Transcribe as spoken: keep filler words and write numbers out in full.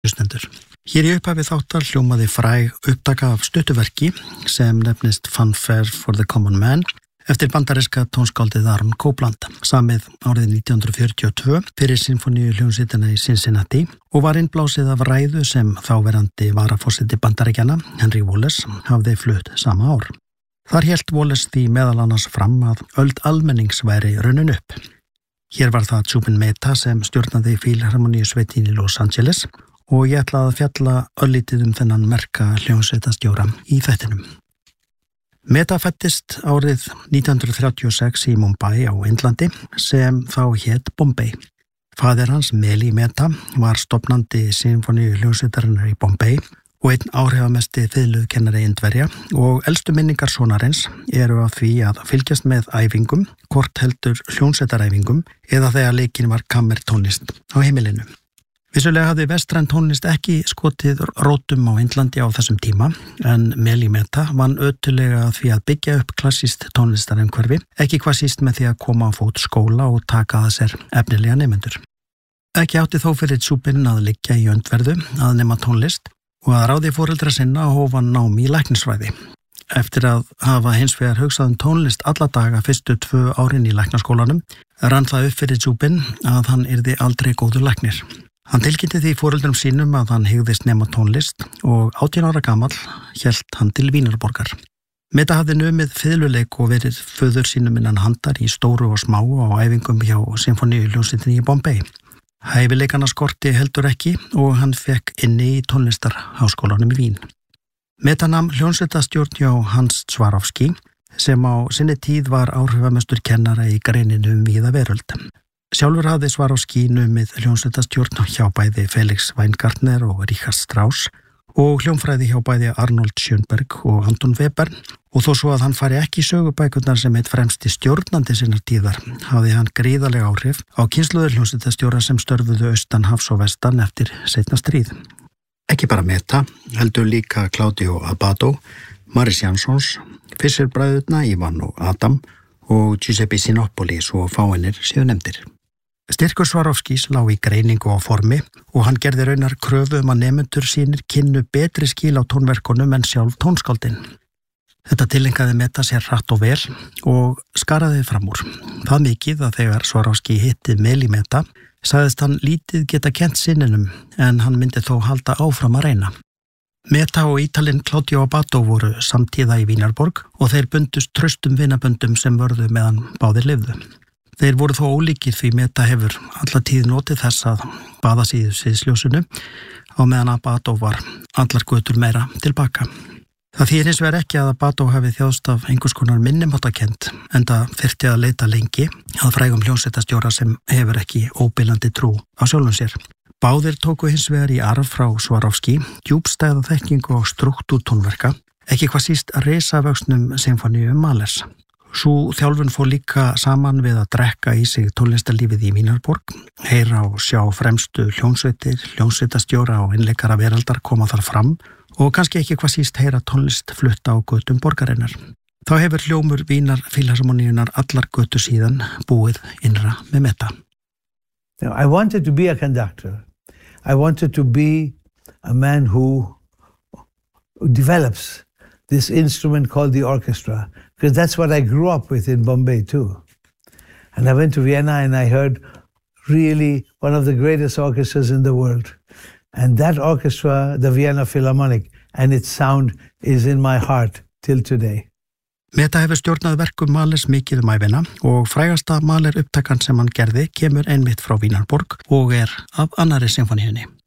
Hlustendur. Hér í upphafi þáttar hljómaði fræg upptaka af stuttuverki sem nefnist Fanfare for the Common Man eftir bandaríska tónskáldið Aaron Copland, samið árið nítján hundruð fjörutíu og tvö fyrir sinfoníu hljómsveitina í Cincinnati og var innblásið af ræðu sem þáverandi varaforseti Bandaríkjanna, Henry Wallace, hafði flutt sama ár. Þar hélt Wallace því meðal annars fram að öld almennings væri runnin upp. Hér var það Zubin Mehta sem stjórnaði Fílharmoníusveitinni í Los Angeles og ég ætla að fjalla örlítið um þennan merka hljómsveitastjóra í þættinum. Mehta fæddist árið nítján hundruð þrjátíu og sex í Mumbai á Indlandi sem þá hét Bombay. Faðir hans, Meli Mehta, var stofnandi sinfoníu hljómsveitarinnar í Bombay og einn áhrifamesti fiðlukennari Indverja og elstu minningar sonarins eru af því að fylgjast með æfingum, hvort heldur hljómsveitaræfingum eða þegar leikinn var kammertónlist á heimilinu. Vissulega hafði vestræn tónlist ekki skotið rótum á Indlandi á þessum tíma en Meli Mehta vann ötulega því að byggja upp klassískt tónlistarumhverfi, ekki hvað síst með því að koma á fót skóla og taka að sér efnilega nemendur. Ekki átti þó fyrir Zubin að liggja í öndverðu að nema tónlist og að ráði foreldra sinna hóf hann nám í læknisfræði. Eftir að hafa hins vegar hugsað um tónlist alla daga fyrstu tvö árin í læknaskólanum rann það upp fyrir Zubin að hann yrði aldrei góður læknir. Hann tilkynnti því foreldrum sínum að hann hygðist nema tónlist og átján ára gamall hélt hann til Vínarborgar. Mehta hafði numið fiðluleik og verið föður sínum innan handar í stóru og smáu á æfingum hjá sinfoníuhljómsveitinni í Bombay. Hæfileikana skorti heldur ekki og hann fekk inni í tónlistarháskólanum í Vín. Mehta nam hljómsveitastjórn hjá Hans Swarovski sem á sinni tíð var áhrifamestur kennara í greininu um víða veröld. Sjálfur hafði Swarovski numið hljómsveitastjórn hjá bæði Felix Weingartner og Richard Strauss og hljómfræði hjá bæði Arnold Schönberg og Anton Weber og þó svo að hann fari ekki í sögubækurnar sem eitt fremsti stjórnandi sinnar tíðar hafði hann gríðarleg áhrif á kynslóðir hljómsveitastjóra sem störfuðu austan hafs og vestan eftir seinna stríð. Ekki bara Mehta, heldur líka Claudio Abbado, Maris Jansons, Fischer-bræðurna Ivan og Adam og Giuseppe Sinopoli svo fáeinir séu nefndir. Styrkur Swarovskis lá í greiningu á formi og hann gerði raunar kröfu um að nemendur sínir kynnu betri skil á tónverkunum en sjálf tónskáldin. Þetta tilengaði Mehta sér hratt og vel og skaraði fram úr. Það mikið að þegar Swarovski hitti Meli Mehta sagðist hann lítið geta kennt sinninum en hann myndi þó halda áfram að reyna. Mehta og Ítalinn Claudio Abbado voru samtíða í Vínarborg og þeir bundust traustum vinaböndum sem vörðu meðan báðir lifðu. Þeir voru þó ólíkir því Mehta hefur alla tíð notið þess að baða síðu sviðsljósinu á meðan Abbado var allar götur meira tilbaka. Það þýðir hins vegar ekki að Abbado hafi þjáðst af einhvers konar minnimáttakend enda þyrfti að leita lengi að frægum hljómsveitastjóra sem hefur ekki óbilandi trú á sjálfum sér. Báðir tóku hins vegar í arf frá Swarovski djúpstæða þekkingu og struktúr tónverka, ekki hvað síst risavöxnum sinfoníu Mahlers. Sú þjálfun fór líka saman við að drekka í sig tónlistarlífið í Vínarborg, heyra og sjá fremstu hljómsveitir, hljómsveitastjóra og innleikara veraldar koma þar fram og kannski ekki hvað síst heyra tónlist flutta á götum borgarinnar. Þá hefur hljómur Vínar Fílharmoníunar allar götur síðan búið innra með Mehta. Now, I wanted to be a conductor. I wanted to be a man who develops this instrument called the orchestra, because that's what I grew up with in Bombay too. And I went to Vienna and I heard really one of the greatest orchestras in the world. And that orchestra, the Vienna Philharmonic, and its sound is in my heart till today. Mehta hefur stjórnað verkum Mahlers mikið um ævina og frægasta Mahler upptakan sem hann gerði kemur einmitt frá Vínarborg og er af annarri sinfoníunni.